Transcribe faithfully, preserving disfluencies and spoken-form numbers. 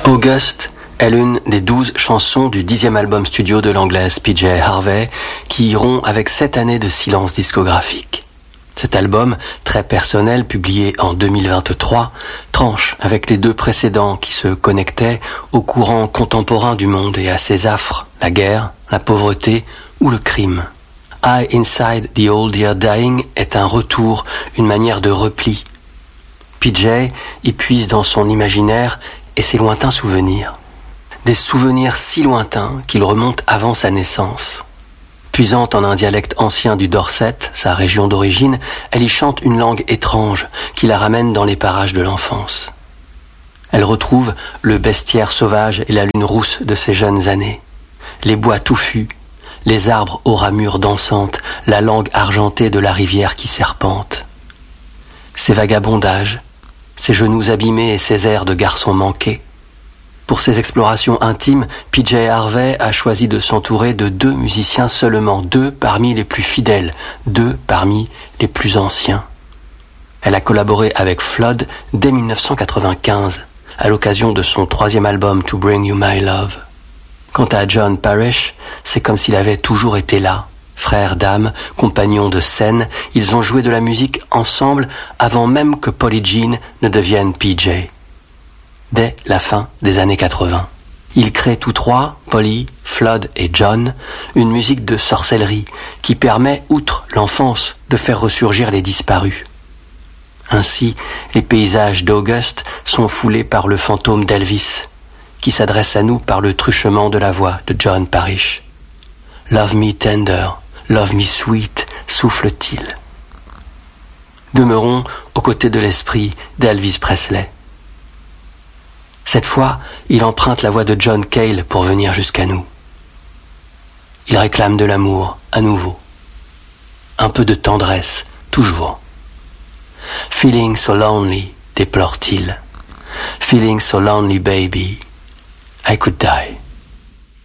August est l'une des douze chansons du dixième album studio de l'anglaise P J Harvey qui iront avec sept années de silence discographique. Cet album, très personnel, publié en deux mille vingt-trois, tranche avec les deux précédents qui se connectaient au courant contemporain du monde et à ses affres, la guerre, la pauvreté ou le crime. I Inside the Old Year Dying est un retour, une manière de repli. P J y puise dans son imaginaire et ses lointains souvenirs. Des souvenirs si lointains qu'ils remontent avant sa naissance. Puisant en un dialecte ancien du Dorset, sa région d'origine, elle y chante une langue étrange qui la ramène dans les parages de l'enfance. Elle retrouve le bestiaire sauvage et la lune rousse de ses jeunes années, les bois touffus, les arbres aux ramures dansantes, la langue argentée de la rivière qui serpente. Ses vagabondages, ses genoux abîmés et ses airs de garçon manqué. Pour ses explorations intimes, P J Harvey a choisi de s'entourer de deux musiciens seulement, deux parmi les plus fidèles, deux parmi les plus anciens. Elle a collaboré avec Flood dès mille neuf cent quatre-vingt-quinze, à l'occasion de son troisième album To Bring You My Love. Quant à John Parrish, c'est comme s'il avait toujours été là. Frères d'âme, compagnons de scène, ils ont joué de la musique ensemble avant même que Polly Jean ne devienne P J. Dès la fin des années quatre-vingts. Ils créent tous trois, Polly, Flood et John, une musique de sorcellerie qui permet, outre l'enfance, de faire ressurgir les disparus. Ainsi, les paysages d'August sont foulés par le fantôme d'Elvis, qui s'adresse à nous par le truchement de la voix de John Parrish. « Love me tender, love me sweet », souffle-t-il. Demeurons aux côtés de l'esprit d'Elvis Presley. Cette fois, il emprunte la voix de John Cale pour venir jusqu'à nous. Il réclame de l'amour, à nouveau. Un peu de tendresse, toujours. « Feeling so lonely », déplore-t-il. « Feeling so lonely, baby, I could die ».